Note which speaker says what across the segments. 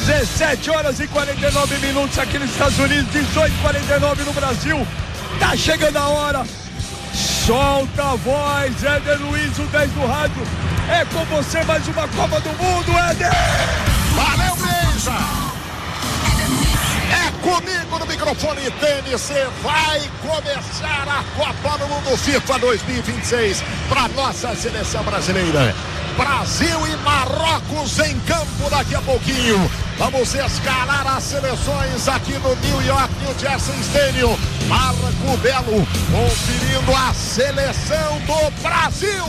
Speaker 1: 17 horas e 49 minutos aqui nos Estados Unidos, 18h49 no Brasil. Tá chegando a hora. Solta a voz, Éder Luiz, o 10 do rádio. É com você mais uma Copa do Mundo, Éder.
Speaker 2: Valeu, Beija. É comigo no microfone TNC. Vai começar a Copa do Mundo FIFA 2026 para nossa seleção brasileira. Brasil e Marrocos em campo daqui a pouquinho. Vamos escalar as seleções aqui no New Jersey Stadium. Marco Belo conferindo a seleção do Brasil.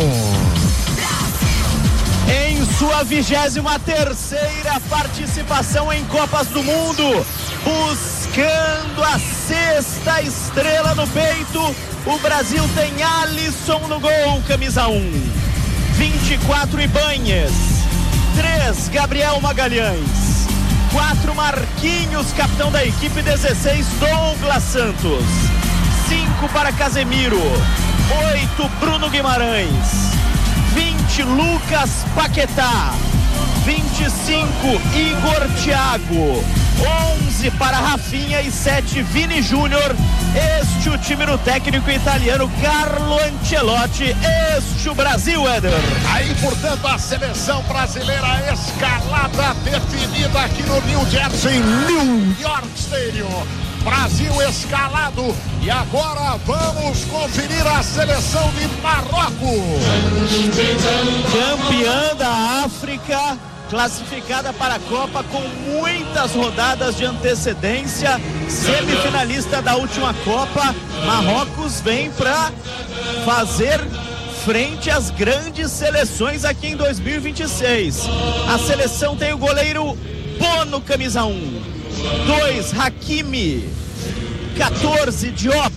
Speaker 3: Em sua 23ª participação em Copas do Mundo, buscando a 6ª estrela no peito, o Brasil tem Alisson no gol, camisa 1. 24 Ibanhes, 3 Gabriel Magalhães, 4 Marquinhos, capitão da equipe, 16 Douglas Santos, 5 para Casemiro, 8 Bruno Guimarães, 20 Lucas Paquetá, 25 Igor Thiago, 11 para Rafinha e 7 Vini Júnior. Este o time do técnico italiano Carlo Ancelotti. Este o Brasil, Éder.
Speaker 2: Aí, portanto, a seleção brasileira escalada definida aqui no New Jersey, New York Stadium. Brasil escalado. E agora vamos conferir a seleção de Marrocos.
Speaker 3: Campeã da África, classificada para a Copa com muitas rodadas de antecedência, semifinalista da última Copa. Marrocos vem para fazer frente às grandes seleções aqui em 2026. A seleção tem o goleiro Bono, camisa 1, 2 Hakimi, 14 Diop,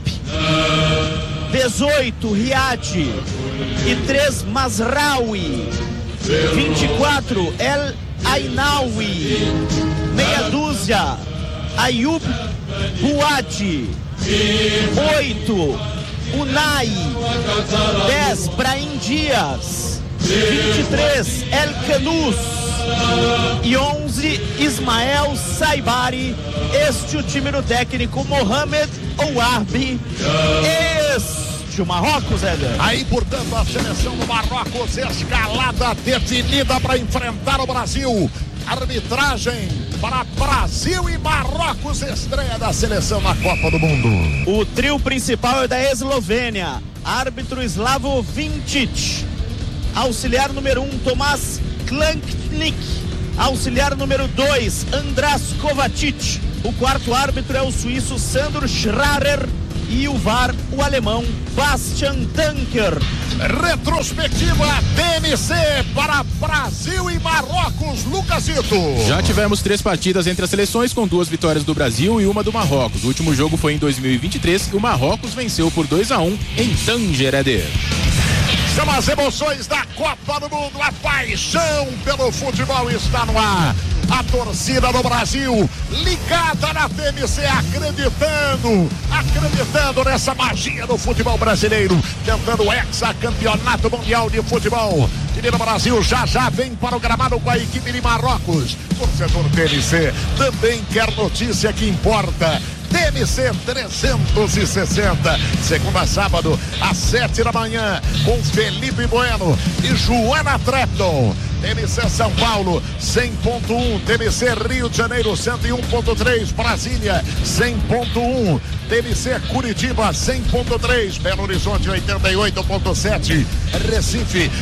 Speaker 3: 18 Riad e 3 Mazraoui, 24 El Ainaoui, meia dúzia Ayub Bouadi, 8 Unai, 10 Brahim Dias, 23 El Kanous e 11 Ismael Saibari. Este o time do técnico Mohamed Ouarbi. Este o Marrocos, Éder.
Speaker 2: Aí, portanto, a seleção do Marrocos escalada definida para enfrentar o Brasil. Arbitragem para Brasil e Marrocos, estreia da seleção na Copa do Mundo.
Speaker 3: O trio principal é da Eslovênia, árbitro Slavo Vincic, auxiliar número 1 Tomás Klanknik, auxiliar número 2 Andras Kovacic, o quarto árbitro é o suíço Sandro Schrarer e o VAR, o alemão Bastian Danker.
Speaker 2: Retrospectiva TNC para Brasil e Marrocos, Lucasito.
Speaker 4: Já tivemos 3 partidas entre as seleções, com 2 vitórias do Brasil e uma do Marrocos. O último jogo foi em 2023 e o Marrocos venceu por 2-1 em Tanger, Éder.
Speaker 2: São as emoções da Copa do Mundo, a paixão pelo futebol está no ar. A torcida do Brasil ligada na TNC, acreditando nessa magia do futebol brasileiro, tentando o hexacampeonato mundial de futebol. O time do Brasil já vem para o gramado com a equipe de Marrocos. Torcedor TNC também quer notícia que importa. TNC 360, segunda a sábado, às 7 da manhã, com Felipe Bueno e Joana Trepton. TNC São Paulo 100.1, TNC Rio de Janeiro 101.3, Brasília 100.1, TNC Curitiba 100.3, Belo Horizonte 88.7, Recife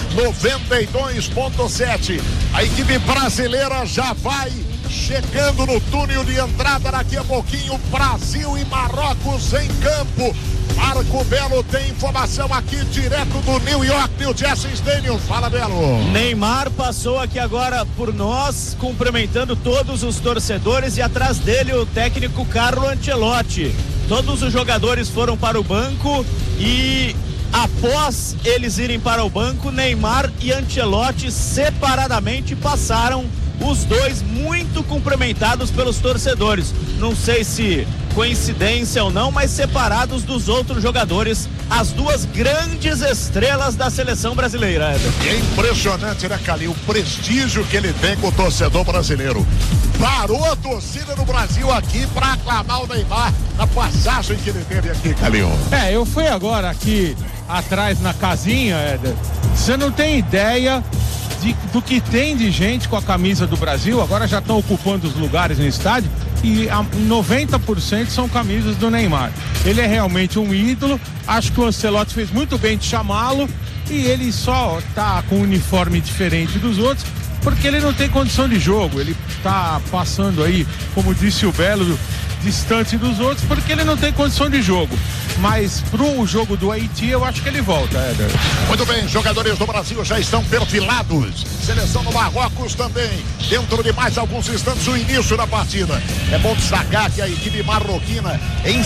Speaker 2: 92.7. A equipe brasileira já vai chegando no túnel de entrada daqui a pouquinho. Brasil e Marrocos em campo. Marco Belo tem informação aqui direto do New Jersey Stadium. Fala, Belo.
Speaker 3: Neymar passou aqui agora por nós, cumprimentando todos os torcedores, e atrás dele o técnico Carlo Ancelotti. Todos os jogadores foram para o banco e após eles irem para o banco, Neymar e Ancelotti separadamente passaram os dois muito cumprimentados pelos torcedores. Não sei se coincidência ou não, mas separados dos outros jogadores, as duas grandes estrelas da seleção brasileira.
Speaker 2: E é impressionante, né, Calil? O prestígio que ele tem com o torcedor brasileiro. Parou a torcida no Brasil aqui para aclamar o Neymar na passagem que ele teve aqui, Calil.
Speaker 5: Eu fui agora aqui atrás na casinha, Éder. Você não tem ideia do que tem de gente com a camisa do Brasil. Agora já estão ocupando os lugares no estádio e 90% são camisas do Neymar. Ele é realmente um ídolo. Acho que o Ancelotti fez muito bem de chamá-lo, e ele só tá com um uniforme diferente dos outros porque ele não tem condição de jogo. Ele tá passando aí, como disse o Belo, distante dos outros porque ele não tem condição de jogo. Mas pro jogo do Haiti eu acho que ele volta, Éder.
Speaker 2: Muito bem, jogadores do Brasil já estão perfilados. Seleção do Marrocos também. Dentro de mais alguns instantes o início da partida. É bom destacar que a equipe marroquina, em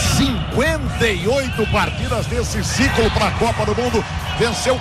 Speaker 2: 58 partidas desse ciclo para a Copa do Mundo, venceu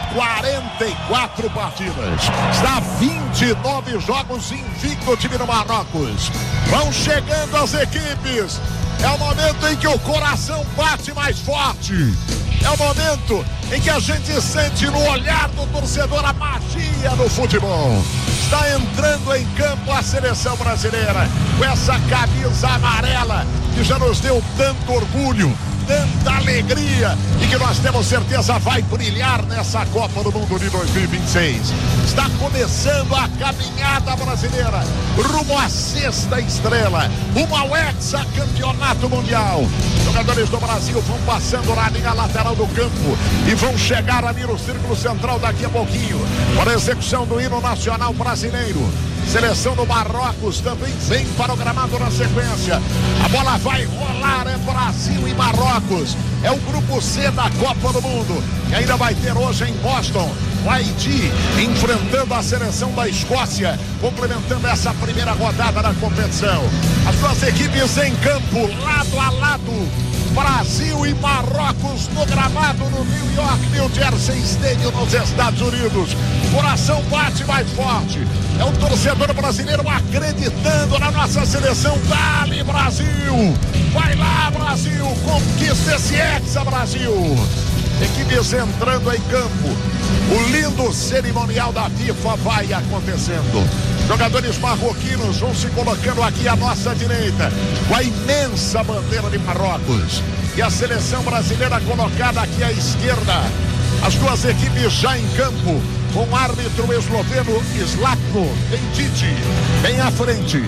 Speaker 2: 44 partidas. Está a 29 jogos invicto o time do Marrocos. Vão chegando as equipes. É o momento em que o coração bate mais forte. É o momento em que a gente sente no olhar do torcedor a magia do futebol. Está entrando em campo a seleção brasileira com essa camisa amarela que já nos deu tanto orgulho, tanta alegria, e que nós temos certeza vai brilhar nessa Copa do Mundo de 2026. Está começando a caminhada brasileira rumo à sexta estrela, rumo ao hexacampeonato mundial. Jogadores do Brasil vão passando na linha lateral do campo e vão chegar ali no círculo central daqui a pouquinho para a execução do hino nacional brasileiro. Seleção do Marrocos também vem para o gramado na sequência. A bola vai rolar, é Brasil e Marrocos. É o grupo C da Copa do Mundo, que ainda vai ter hoje em Boston o Haiti enfrentando a seleção da Escócia, complementando essa primeira rodada da competição. As duas equipes em campo, lado a lado. Brasil e Marrocos no gramado no New Jersey Stadium, nos Estados Unidos. O coração bate mais forte. É o torcedor brasileiro acreditando na nossa seleção. Dale, Brasil! Vai lá, Brasil! Conquista esse Hexa, Brasil! Equipes entrando em campo. O lindo cerimonial da FIFA vai acontecendo. Jogadores marroquinos vão se colocando aqui à nossa direita, com a imensa bandeira de Marrocos. E a seleção brasileira colocada aqui à esquerda. As duas equipes já em campo, com o árbitro esloveno Zlatko Bendici bem à frente.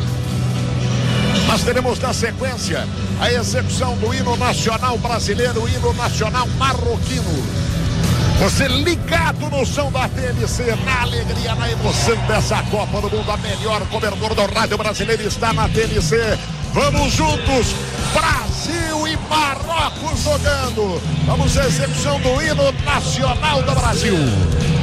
Speaker 2: Nós teremos na sequência a execução do hino nacional brasileiro, o hino nacional marroquino. Você ligado no som da TNC, na alegria, na emoção dessa Copa do Mundo. A melhor cobertura do rádio brasileiro está na TNC. Vamos juntos, Brasil e Marrocos jogando. Vamos à execução do hino nacional do Brasil.